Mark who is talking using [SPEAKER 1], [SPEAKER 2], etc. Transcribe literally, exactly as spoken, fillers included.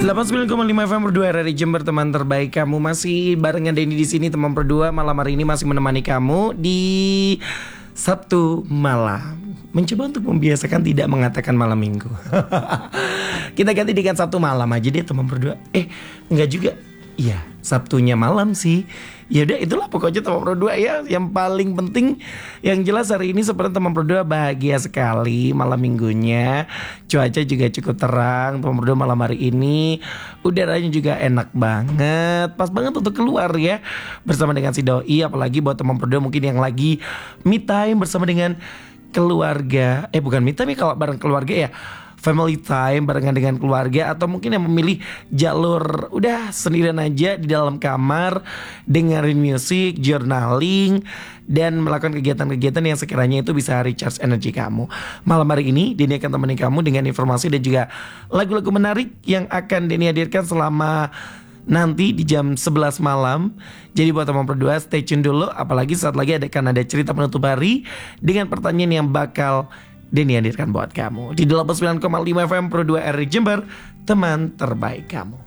[SPEAKER 1] delapan puluh sembilan koma lima F M berdua R R I Jember, teman terbaik kamu. Masih barengan Denny di sini, teman berdua. Malam hari ini masih menemani kamu di Sabtu malam. Mencoba untuk membiasakan tidak mengatakan malam minggu. Kita ganti dengan Sabtu malam aja deh, teman berdua. Eh, enggak juga. Iya, Sabtunya malam sih. Ya udah, itulah pokoknya teman berdua ya. Yang paling penting, yang jelas hari ini seperti teman berdua bahagia sekali malam minggunya. Cuaca juga cukup terang teman berdua malam hari ini. Udaranya juga enak banget, pas banget untuk keluar ya bersama dengan si doi. Apalagi buat teman berdua mungkin yang lagi me time bersama dengan keluarga. Eh bukan me time ya, kalau bareng keluarga ya family time barengan dengan keluarga, atau mungkin yang memilih jalur udah sendirian aja di dalam kamar, dengerin musik, journaling, dan melakukan kegiatan-kegiatan yang sekiranya itu bisa recharge energi kamu. Malam hari ini Denny akan temani kamu dengan informasi dan juga lagu-lagu menarik yang akan Denny hadirkan selama nanti di jam sebelas malam. Jadi buat teman berdua stay tune dulu, apalagi saat lagi ada, kan ada cerita penutup hari dengan pertanyaan yang bakal Denny hadirkan buat kamu di delapan puluh sembilan koma lima F M Pro dua R R I Jember, teman terbaik kamu.